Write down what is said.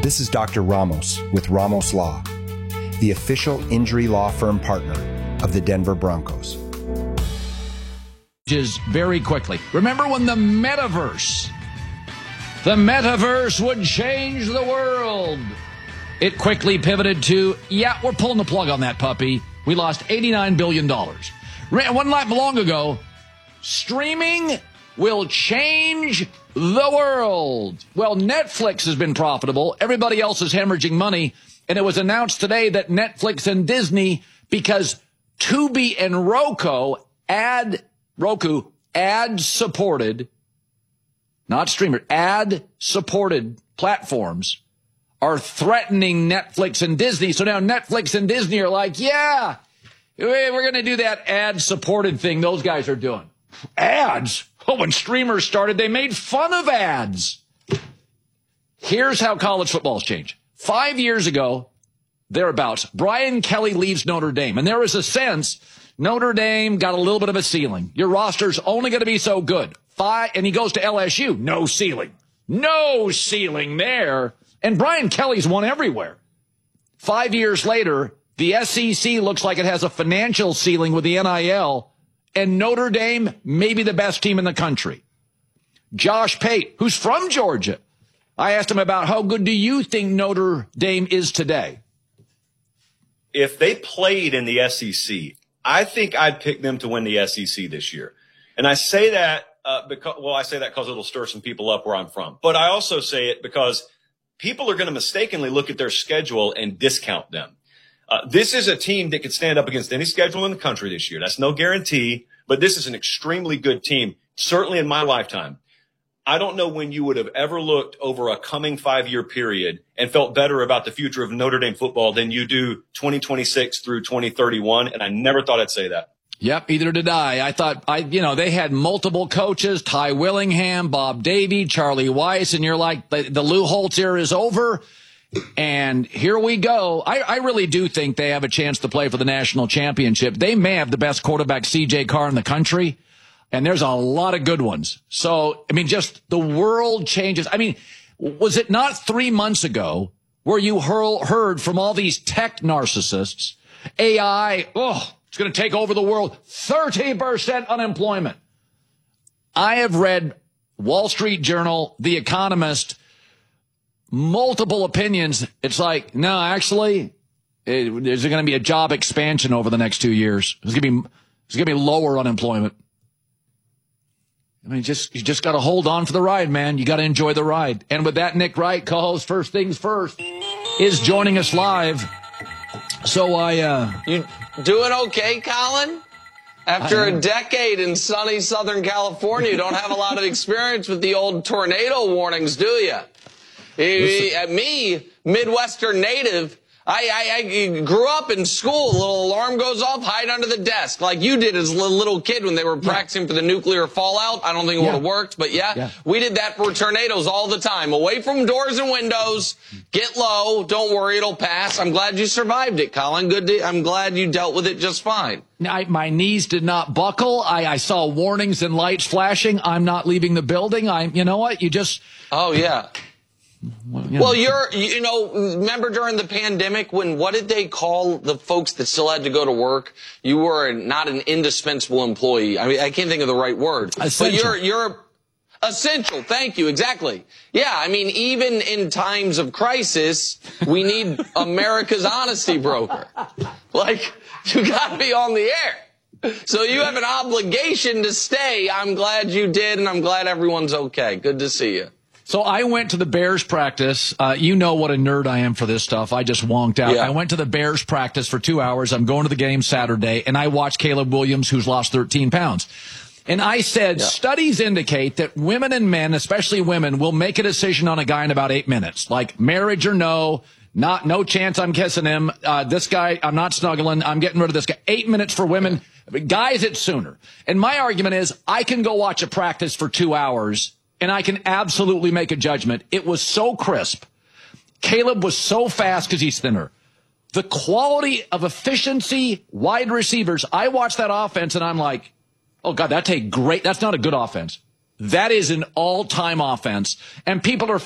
This is Dr. Ramos with Ramos Law, the official injury law firm partner of the Denver Broncos. Very quickly. Remember when the metaverse would change the world? It quickly pivoted to, we're pulling the plug on that puppy. We lost $89 billion. One not long ago, streaming will change the world. Well, Netflix has been profitable. Everybody else is hemorrhaging money. And it was announced today that Netflix and Disney, because Tubi and Roku ad-supported, not streamer, ad-supported platforms are threatening Netflix and Disney. So now Netflix and Disney are like, we're going to do that ad-supported thing those guys are doing. Ads? Oh, when streamers started, they made fun of ads. Here's how college football's changed. 5 years ago, thereabouts, Brian Kelly leaves Notre Dame. And there was a sense Notre Dame got a little bit of a ceiling. Your roster's only going to be so good. And he goes to LSU. No ceiling. No ceiling there. And Brian Kelly's won everywhere. 5 years later, the SEC looks like it has a financial ceiling with the NIL. And Notre Dame may be the best team in the country. Josh Pate, who's from Georgia, I asked him about how good do you think Notre Dame is today? If they played in the SEC, I think I'd pick them to win the SEC this year. And I say that because it'll stir some people up where I'm from. But I also say it because people are going to mistakenly look at their schedule and discount them. This is a team that could stand up against any schedule in the country this year. That's no guarantee, but this is an extremely good team, certainly in my lifetime. I don't know when you would have ever looked over a coming 5-year period and felt better about the future of Notre Dame football than you do 2026 through 2031. And I never thought I'd say that. Yep, either did I. I thought, they had multiple coaches, Ty Willingham, Bob Davie, Charlie Weiss, and you're like, the Lou Holtz era is over. And here we go. I really do think they have a chance to play for the national championship. They may have the best quarterback, C.J. Carr, in the country. And there's a lot of good ones. So, just the world changes. Was it not 3 months ago where you heard from all these tech narcissists, AI, it's going to take over the world, 30% unemployment. I have read Wall Street Journal, The Economist, multiple opinions. It's like, no, actually, there's going to be a job expansion over the next 2 years. There's going to be lower unemployment. You just got to hold on for the ride, man. You got to enjoy the ride. And with that, Nick Wright, co-host First Things First, is joining us live. So you doing okay, Colin? After a decade in sunny Southern California, you don't have a lot of experience with the old tornado warnings, do you? Me, Midwestern native, I grew up in school. A little alarm goes off, hide under the desk, like you did as a little kid when they were practicing for the nuclear fallout. I don't think it would have worked, but we did that for tornadoes all the time. Away from doors and windows, get low, don't worry, it'll pass. I'm glad you survived it, Colin. I'm glad you dealt with it just fine. My knees did not buckle. I saw warnings and lights flashing. I'm not leaving the building. You know what? Oh, yeah. Well, remember during the pandemic what did they call the folks that still had to go to work? You were not an indispensable employee. I can't think of the right word. Essential. But you're essential. Thank you. Exactly. Yeah. Even in times of crisis, we need America's honesty broker. You got to be on the air. So you have an obligation to stay. I'm glad you did, and I'm glad everyone's okay. Good to see you. So I went to the Bears practice. You know what a nerd I am for this stuff. I just wonked out. Yeah. I went to the Bears practice for 2 hours. I'm going to the game Saturday, and I watched Caleb Williams, who's lost 13 pounds. And I said, studies indicate that women and men, especially women, will make a decision on a guy in about 8 minutes. Like marriage or no chance I'm kissing him. This guy, I'm not snuggling. I'm getting rid of this guy. 8 minutes for women. Guys, it's sooner. And my argument is I can go watch a practice for 2 hours and I can absolutely make a judgment. It was so crisp. Caleb was so fast because he's thinner. The quality of efficiency, wide receivers. I watched that offense and I'm like, oh God, that's not a good offense. That is an all-time offense. And people are